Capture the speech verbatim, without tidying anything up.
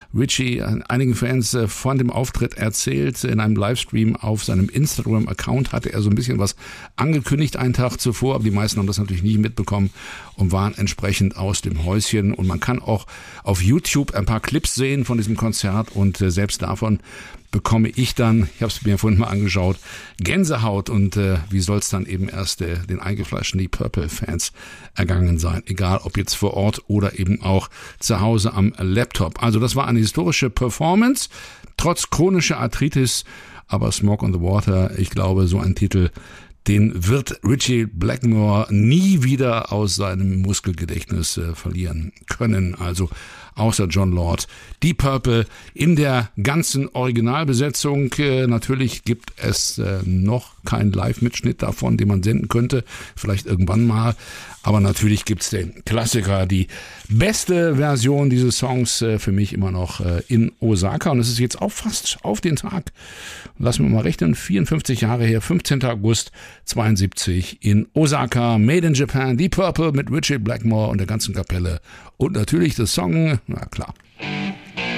Richie einigen Fans von dem Auftritt erzählt. In einem Livestream auf seinem Instagram-Account hatte er so ein bisschen was angekündigt einen Tag zuvor, aber die meisten haben das natürlich nie mitbekommen und waren entsprechend aus dem Häuschen. Und man kann auch auf YouTube ein paar Clips sehen von diesem Konzert und selbst davon bekomme ich dann, ich habe es mir vorhin mal angeschaut, Gänsehaut und äh, wie soll es dann eben erst äh, den eingefleischten Deep Purple-Fans ergangen sein, egal ob jetzt vor Ort oder eben auch zu Hause am Laptop. Also das war eine historische Performance, trotz chronischer Arthritis, aber Smoke on the Water, ich glaube, so ein Titel, den wird Ritchie Blackmore nie wieder aus seinem Muskelgedächtnis äh, verlieren können. Also außer Jon Lord, Deep Purple in der ganzen Originalbesetzung. Äh, natürlich gibt es äh, noch keinen Live-Mitschnitt davon, den man senden könnte, vielleicht irgendwann mal. Aber natürlich gibt's den Klassiker, die beste Version dieses Songs äh, für mich immer noch äh, in Osaka. Und es ist jetzt auch fast auf den Tag, lassen wir mal rechnen, vierundfünfzig Jahre her, fünfzehnter August zweiundsiebzig in Osaka, Made in Japan, Deep Purple mit Ritchie Blackmore und der ganzen Kapelle. Und natürlich der Song, na klar.